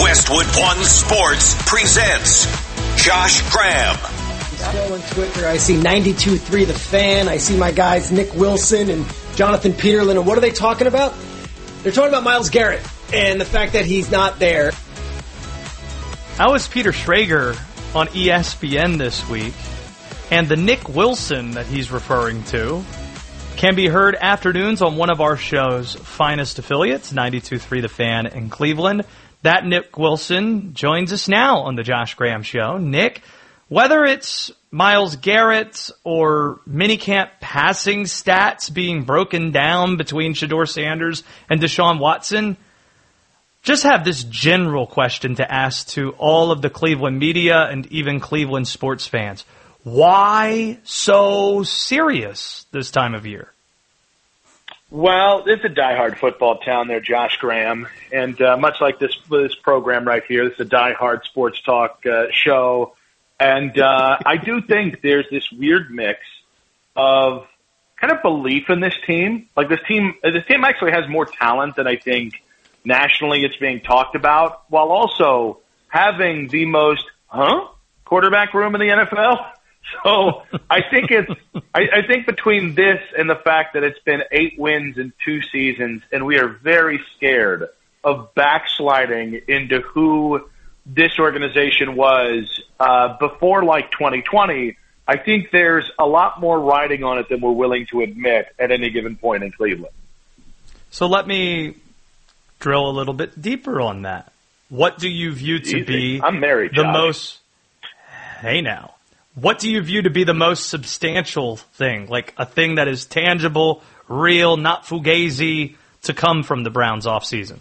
Westwood One Sports presents Josh Graham. Still on Twitter, I see 92.3 The Fan. I see my guys Nick Wilson and Jonathan Peterlin. And what are they talking about? They're talking about Myles Garrett and the fact that he's not there. How was Peter Schrager on ESPN this week? And the Nick Wilson that he's referring to can be heard afternoons on one of our show's finest affiliates, 92.3 The Fan in Cleveland. That Nick Wilson joins us now on the Josh Graham Show. Nick, whether it's Myles Garrett or minicamp passing stats being broken down between Shedeur Sanders and Deshaun Watson, just have this general question to ask to all of the Cleveland media and even Cleveland sports fans. Why so serious this time of year? Well, it's a diehard football town there, Josh Graham. And much like this program right here, this is a diehard sports talk show. And I do think there's this weird mix of kind of belief in this team. Like this team actually has more talent than I think nationally it's being talked about, while also having the most quarterback room in the NFL. So I think I think between this and the fact that it's been 8 wins in 2 seasons, and we are very scared of backsliding into who this organization was before like 2020, I think there's a lot more riding on it than we're willing to admit at any given point in Cleveland. So let me drill a little bit deeper on that. What do you view to be I'm married, the Josh. most... Hey now. What do you view to be the most substantial thing, like a thing that is tangible, real, not fugazi, to come from the Browns offseason?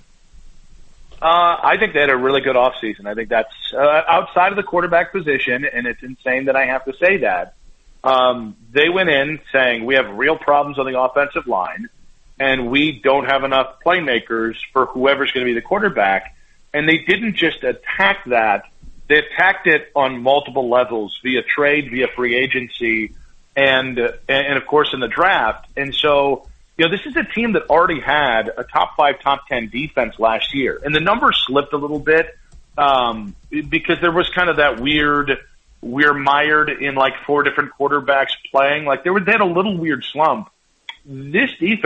I think they had a really good offseason. I think that's outside of the quarterback position, and it's insane that I have to say that. They went in saying we have real problems on the offensive line, and we don't have enough playmakers for whoever's going to be the quarterback. And they didn't just attack that. They attacked it on multiple levels, via trade, via free agency, and of course in the draft. And so, this is a team that already had a top 5, top 10 defense last year. And the numbers slipped a little bit because there was kind of that we're mired in like 4 different quarterbacks playing. Like they had a little weird slump. This defense